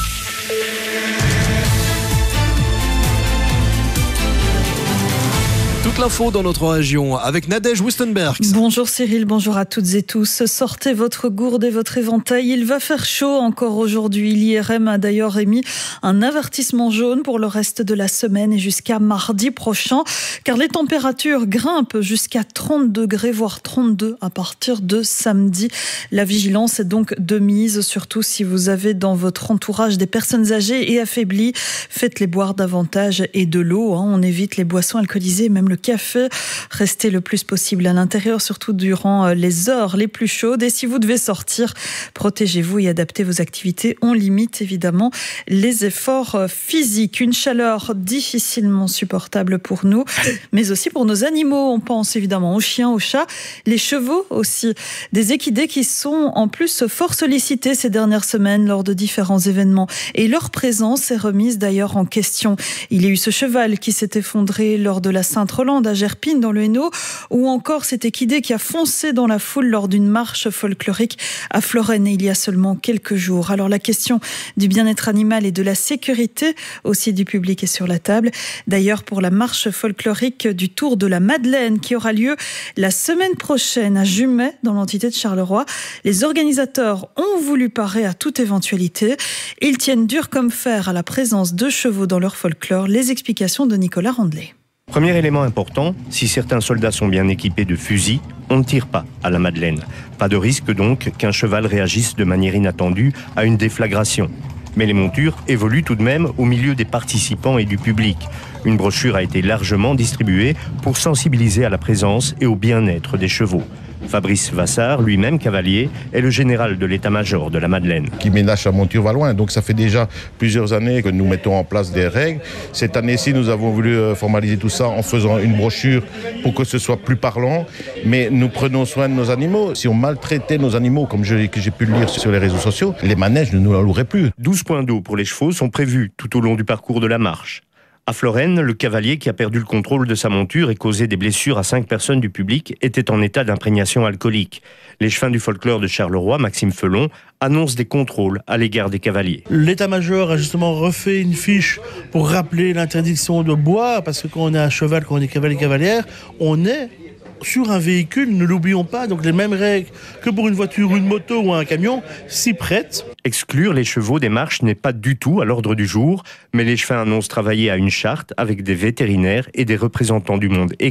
Toute l'info dans notre région avec Nadège Wustenberg. Bonjour Cyril, bonjour à toutes et tous. Sortez votre gourde et votre éventail. Il va faire chaud encore aujourd'hui. L'I R M a d'ailleurs émis un avertissement jaune pour le reste de la semaine et jusqu'à mardi prochain, car les températures grimpent jusqu'à trente degrés, voire trente-deux à partir de samedi. La vigilance est donc de mise, surtout si vous avez dans votre entourage des personnes âgées et affaiblies. Faites-les boire davantage et de l'eau. Hein. On évite les boissons alcoolisées, même le café. Restez le plus possible à l'intérieur, surtout durant les heures les plus chaudes. Et si vous devez sortir, protégez-vous et adaptez vos activités. On limite évidemment les efforts physiques. Une chaleur difficilement supportable pour nous, mais aussi pour nos animaux. On pense évidemment aux chiens, aux chats, les chevaux aussi. Des équidés qui sont en plus fort sollicités ces dernières semaines lors de différents événements. Et leur présence est remise d'ailleurs en question. Il y a eu ce cheval qui s'est effondré lors de la Sainte-Rolande à Gerpine dans le Hainaut, ou encore cet équidé qui a foncé dans la foule lors d'une marche folklorique à Florène il y a seulement quelques jours. Alors la question du bien-être animal et de la sécurité aussi du public est sur la table. D'ailleurs, pour la marche folklorique du Tour de la Madeleine qui aura lieu la semaine prochaine à Jumet dans l'entité de Charleroi, les organisateurs ont voulu parer à toute éventualité. Ils tiennent dur comme fer à la présence de chevaux dans leur folklore. Les explications de Nicolas Rondelet. Premier élément important, si certains soldats sont bien équipés de fusils, on ne tire pas à la Madeleine. Pas de risque donc qu'un cheval réagisse de manière inattendue à une déflagration. Mais les montures évoluent tout de même au milieu des participants et du public. Une brochure a été largement distribuée pour sensibiliser à la présence et au bien-être des chevaux. Fabrice Vassard, lui-même cavalier, est le général de l'état-major de la Madeleine. Qui ménage sa monture va loin, donc ça fait déjà plusieurs années que nous mettons en place des règles. Cette année-ci, nous avons voulu formaliser tout ça en faisant une brochure pour que ce soit plus parlant, mais nous prenons soin de nos animaux. Si on maltraitait nos animaux, comme je, que j'ai pu le lire sur les réseaux sociaux, les manèges ne nous loueraient plus. douze points d'eau pour les chevaux sont prévus tout au long du parcours de la marche. À Florène, le cavalier qui a perdu le contrôle de sa monture et causé des blessures à cinq personnes du public était en état d'imprégnation alcoolique. L'échevin du folklore de Charleroi, Maxime Felon, annonce des contrôles à l'égard des cavaliers. L'état-major a justement refait une fiche pour rappeler l'interdiction de boire, parce que quand on est à cheval, quand on est cavalier cavalière, on est sur un véhicule, ne l'oublions pas, donc les mêmes règles que pour une voiture, une moto ou un camion s'y prêtent. Exclure les chevaux des marches n'est pas du tout à l'ordre du jour, mais l'échevin annonce travailler à une charte avec des vétérinaires et des représentants du monde équin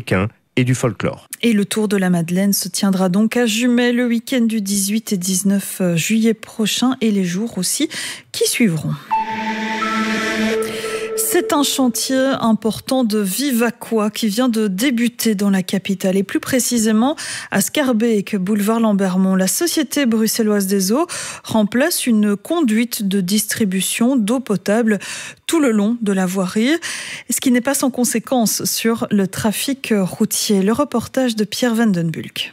et du folklore. Et le Tour de la Madeleine se tiendra donc à Jumet le week-end du dix-huit et dix-neuf juillet prochain et les jours aussi qui suivront. C'est un chantier important de Vivaquois qui vient de débuter dans la capitale et plus précisément à Scarbeck, boulevard Lambermont. La Société bruxelloise des eaux remplace une conduite de distribution d'eau potable tout le long de la voirie, ce qui n'est pas sans conséquence sur le trafic routier. Le reportage de Pierre Van den Bulck.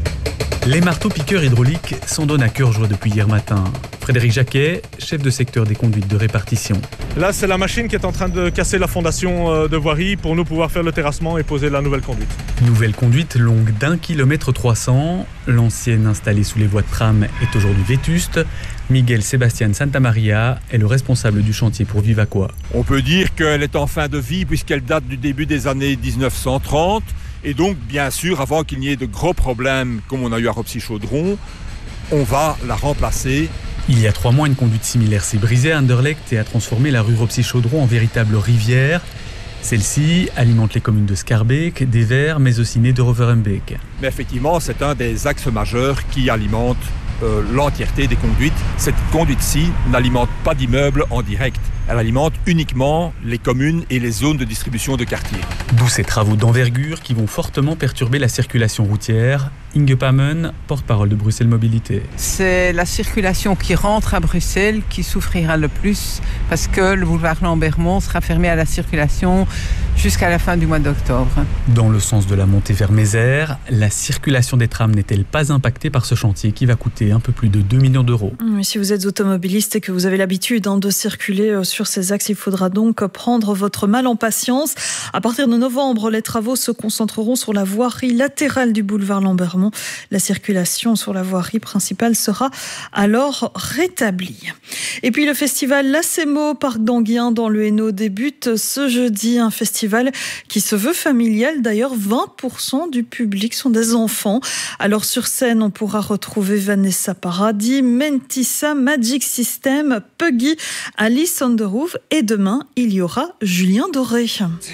Les marteaux-piqueurs hydrauliques s'en donnent à cœur joie depuis hier matin. Frédéric Jacquet, chef de secteur des conduites de répartition. Là, c'est la machine qui est en train de casser la fondation de voirie pour nous pouvoir faire le terrassement et poser la nouvelle conduite. Nouvelle conduite longue d'un kilomètre trois cents. L'ancienne installée sous les voies de tram est aujourd'hui vétuste. Miguel Sébastien Santamaria est le responsable du chantier pour Vivaquois. On peut dire qu'elle est en fin de vie puisqu'elle date du début des années dix-neuf cent trente. Et donc, bien sûr, avant qu'il n'y ait de gros problèmes comme on a eu à Ropsy-Chaudron, on va la remplacer. Il y a trois mois, une conduite similaire s'est brisée à Anderlecht et a transformé la rue Ropsy-Chaudron en véritable rivière. Celle-ci alimente les communes de Scarbeck, d'Evere, mais aussi Nederoverenbeek. Mais effectivement, c'est un des axes majeurs qui alimente euh, l'entièreté des conduites. Cette conduite-ci n'alimente pas d'immeubles en direct. Elle alimente uniquement les communes et les zones de distribution de quartier. D'où ces travaux d'envergure qui vont fortement perturber la circulation routière. Inge Pammen, porte-parole de Bruxelles Mobilité. C'est la circulation qui rentre à Bruxelles qui souffrira le plus parce que le boulevard Lambermont sera fermé à la circulation jusqu'à la fin du mois d'octobre. Dans le sens de la montée vers Mézères, la circulation des trams n'est-elle pas impactée par ce chantier qui va coûter un peu plus de deux millions d'euros. Si vous êtes automobiliste et que vous avez l'habitude hein, de circuler sur ces axes, il faudra donc prendre votre mal en patience. À partir de novembre, les travaux se concentreront sur la voirie latérale du boulevard Lambermont. La circulation sur la voirie principale sera alors rétablie. Et puis le festival Lacemo Parc d'Anguien dans le Hainaut débute ce jeudi. Un festival qui se veut familial. D'ailleurs, vingt pour cent du public sont des enfants. Alors sur scène, on pourra retrouver Vanessa Paradis, Mentissa, Magic System, Puggy, Alice on the Roof. Et demain, il y aura Julien Doré.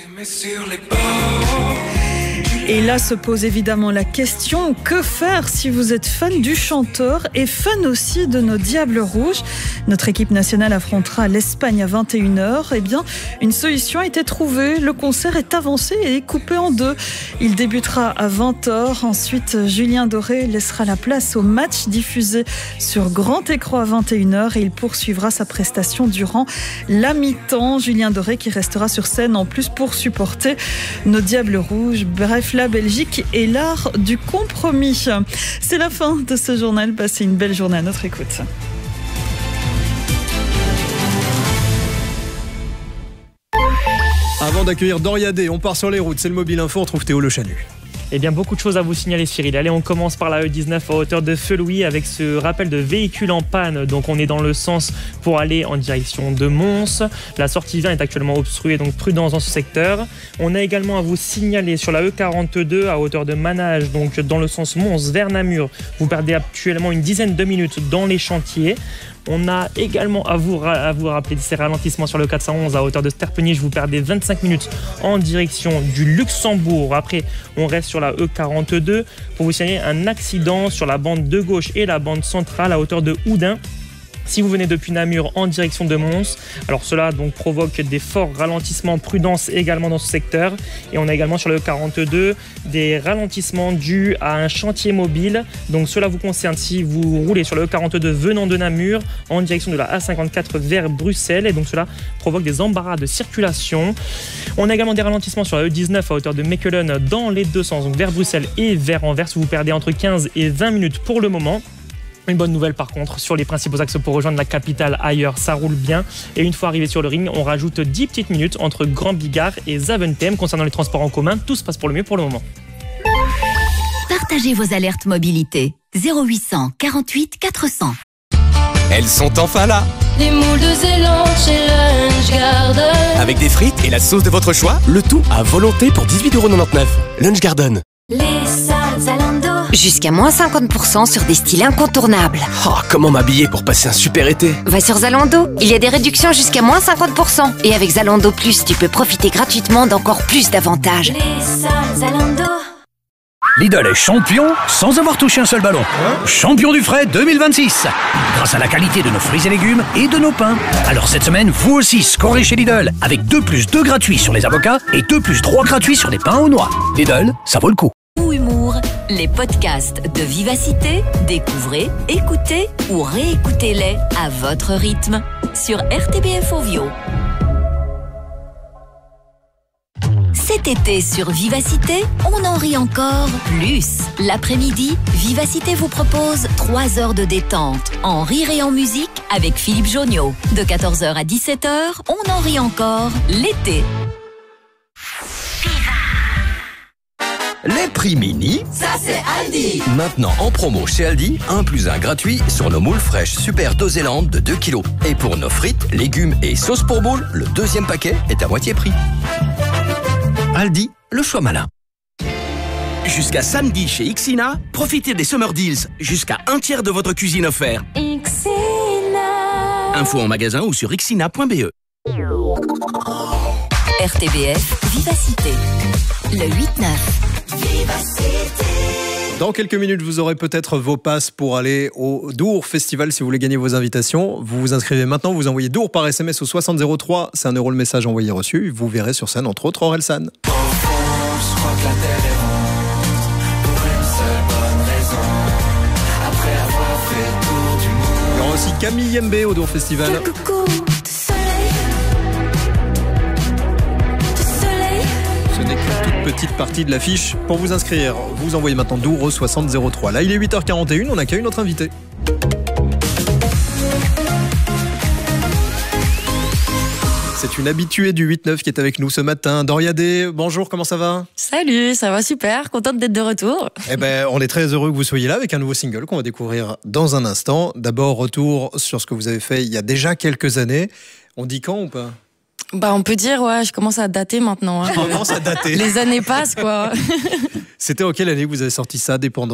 Et là se pose évidemment la question, que faire si vous êtes fan du chanteur et fan aussi de nos Diables Rouges ? Notre équipe nationale affrontera l'Espagne à vingt et une heures. Eh bien, une solution a été trouvée. Le concert est avancé et coupé en deux. Il débutera à vingt heures. Ensuite, Julien Doré laissera la place au match diffusé sur grand écran à vingt et une heures et il poursuivra sa prestation durant la mi-temps. Julien Doré qui restera sur scène en plus pour supporter nos Diables Rouges. Bref, la Belgique et l'art du compromis. C'est la fin de ce journal. Passez une belle journée à notre écoute. Avant d'accueillir Doria D, on part sur les routes. C'est le Mobile Info, on trouve Théo Le Chalut. Eh bien, beaucoup de choses à vous signaler, Cyril. Allez, on commence par la E dix-neuf à hauteur de Feu-Louis avec ce rappel de véhicules en panne. Donc, on est dans le sens pour aller en direction de Mons. La sortie vingt est actuellement obstruée, donc prudence dans ce secteur. On a également à vous signaler sur la E quarante-deux à hauteur de Manage, donc dans le sens Mons vers Namur. Vous perdez actuellement une dizaine de minutes dans les chantiers. On a également à vous, à vous rappeler ces ralentissements sur le quatre cent onze à hauteur de Sterpenich. Vous perdez vingt-cinq minutes en direction du Luxembourg. Après, on reste sur la E quarante-deux pour vous signaler un accident sur la bande de gauche et la bande centrale à hauteur de Houdin. Si vous venez depuis Namur en direction de Mons, alors cela donc provoque des forts ralentissements, prudence également dans ce secteur. Et on a également sur le quarante-deux des ralentissements dus à un chantier mobile. Donc cela vous concerne si vous roulez sur le quarante-deux venant de Namur en direction de la A cinquante-quatre vers Bruxelles. Et donc cela provoque des embarras de circulation. On a également des ralentissements sur la E dix-neuf à hauteur de Mechelen dans les deux sens, donc vers Bruxelles et vers Anvers. Vous perdez entre quinze et vingt minutes pour le moment. Une bonne nouvelle par contre, sur les principaux axes pour rejoindre la capitale ailleurs, ça roule bien. Et une fois arrivé sur le ring, on rajoute dix petites minutes entre Grand Bigard et Zaventem. Concernant les transports en commun, tout se passe pour le mieux pour le moment. Partagez vos alertes mobilité. zéro huit cent quarante-huit quatre cents. Elles sont enfin là. Les moules de Zélande chez Lunch Garden. Avec des frites et la sauce de votre choix, le tout à volonté pour dix-huit euros quatre-vingt-dix-neuf. Lunch Garden. Les soldes Zalando. Jusqu'à moins cinquante pour cent sur des styles incontournables. Oh, comment m'habiller pour passer un super été? Va sur Zalando, il y a des réductions jusqu'à moins cinquante pour cent. Et avec Zalando Plus, tu peux profiter gratuitement d'encore plus d'avantages. Les soldes Zalando. Lidl est champion sans avoir touché un seul ballon. Champion du frais deux mille vingt-six. Grâce à la qualité de nos fruits et légumes et de nos pains. Alors cette semaine, vous aussi scorez chez Lidl avec deux plus deux gratuits sur les avocats et deux plus trois gratuits sur les pains aux noix. Lidl, ça vaut le coup. Ou humour, les podcasts de Vivacité, découvrez, écoutez ou réécoutez-les à votre rythme sur R T B F Ovio. Cet été sur Vivacité, on en rit encore plus. L'après-midi, Vivacité vous propose trois heures de détente, en rire et en musique avec Philippe Jonniot. De quatorze heures à dix-sept heures, on en rit encore l'été. Les prix mini, ça c'est Aldi. Maintenant en promo chez Aldi, un plus un gratuit sur nos moules fraîches Super Doséland de deux kilos. Et pour nos frites, légumes et sauces pour boules, le deuxième paquet est à moitié prix. Aldi, le choix malin. Jusqu'à samedi chez Ixina, profitez des Summer Deals. Jusqu'à un tiers de votre cuisine offert. Ixina. Info en magasin ou sur ixina point b e. R T B F, Vivacité. Le huit neuf. Vivacité. Dans quelques minutes, vous aurez peut-être vos passes pour aller au Dour Festival si vous voulez gagner vos invitations. Vous vous inscrivez maintenant, vous envoyez Dour par S M S au soixante zéro trois. C'est un euro le message envoyé reçu. Vous verrez sur scène, entre autres, Orelsan. Il y aura aussi Camille M B au Dour Festival. Ce n'est qu'une toute petite partie de l'affiche. Pour vous inscrire, vous envoyez maintenant Dour au soixante zéro trois. Là, il est huit heures quarante et une, on accueille notre invité. C'est une habituée du huit neuf qui est avec nous ce matin. Doria D, bonjour, comment ça va ? Salut, ça va super, contente d'être de retour. Eh ben, on est très heureux que vous soyez là avec un nouveau single qu'on va découvrir dans un instant. D'abord, retour sur ce que vous avez fait il y a déjà quelques années. On dit quand ou pas ? Bah, on peut dire, ouais, je commence à dater maintenant. Hein. Je commence à dater. Les années passent, quoi. C'était en quelle année que vous avez sorti ça, Dépendance ?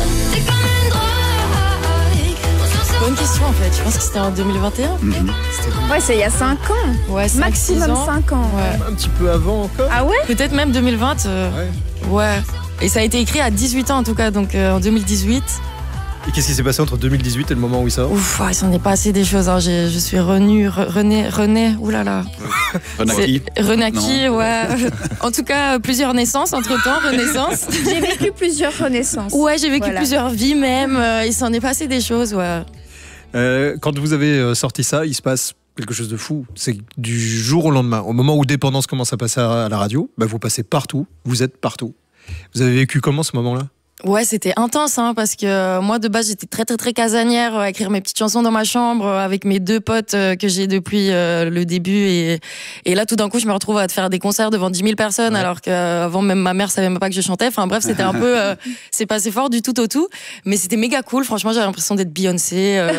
Bonne question, en fait. Je pense que c'était en deux mille vingt et un. Mm-hmm. Ouais, c'est il y a cinq ans. Ouais, cinq, maximum cinq ans. Ouais. Un petit peu avant encore. Ah ouais ? Peut-être même deux mille vingt. Euh... Ouais. ouais. Et ça a été écrit à dix-huit ans, en tout cas, donc euh, en deux mille dix-huit. Et qu'est-ce qui s'est passé entre deux mille dix-huit et le moment où il sort ? Ouf, il s'en est passé des choses. Hein. J'ai, je suis renue, re, rené, rené, oulala. Renaki. Renaki, ouais. En tout cas, plusieurs naissances entre-temps, renaissance. J'ai vécu plusieurs renaissances. Ouais, j'ai vécu voilà. plusieurs vies même. Il s'en est passé des choses, ouais. Euh, quand vous avez sorti ça, il se passe quelque chose de fou. C'est du jour au lendemain. Au moment où Dépendance commence à passer à la radio, bah vous passez partout, vous êtes partout. Vous avez vécu comment ce moment-là ? Ouais, c'était intense, hein, parce que moi, de base, j'étais très, très, très casanière, à écrire mes petites chansons dans ma chambre, avec mes deux potes que j'ai depuis euh, le début. Et, et là, tout d'un coup, je me retrouve à faire des concerts devant dix mille personnes, ouais. Alors qu'avant, même ma mère savait même pas que je chantais. Enfin, bref, c'était un peu... Euh, c'est passé fort du tout au tout. Mais c'était méga cool. Franchement, j'avais l'impression d'être Beyoncé. Euh,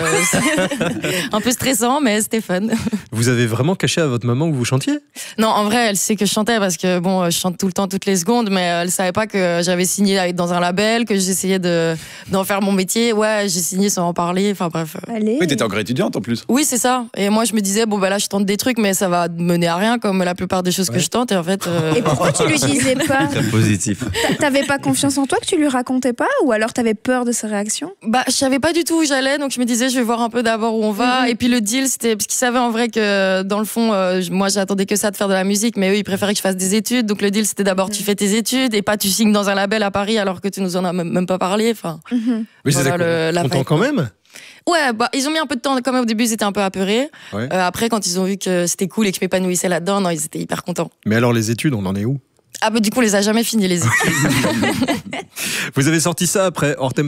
un peu stressant, mais c'était fun. Vous avez vraiment caché à votre maman que vous chantiez ? Non, en vrai, elle sait que je chantais, parce que, bon, je chante tout le temps, toutes les secondes, mais elle savait pas que j'avais signé dans un label, que j'essayais de, d'en faire mon métier. Ouais, j'ai signé sans en parler. Enfin bref. Allez. Oui, t'étais encore étudiante en plus. Oui, c'est ça. Et moi, je me disais, bon, bah là, je tente des trucs, mais ça va mener à rien, comme la plupart des choses ouais. que je tente. Et en fait. Euh... Et pourquoi tu lui disais pas ? Très positif. T'avais pas confiance en toi, que tu lui racontais pas ? Ou alors t'avais peur de sa réaction ? Bah, je savais pas du tout où j'allais, donc je me disais, je vais voir un peu d'abord où on va. Mm-hmm. Et puis le deal, c'était. Parce qu'ils savaient en vrai que, dans le fond, euh, moi, j'attendais que ça de faire de la musique, mais eux, ils préféraient que je fasse des études. Donc le deal, c'était d'abord, mm-hmm. tu fais tes études et pas tu signes dans un label à Paris alors que tu nous en as même pas parlé. Enfin, mmh. Oui, voilà c'est le, la content quand même. Ouais, bah ils ont mis un peu de temps quand même au début, ils étaient un peu apeurés. Ouais. Euh, après, quand ils ont vu que c'était cool et que je m'épanouissais là-dedans, non, ils étaient hyper contents. Mais alors les études, on en est où ? Ah bah du coup, on les a jamais fini les études. Vous avez sorti ça après Hors Thème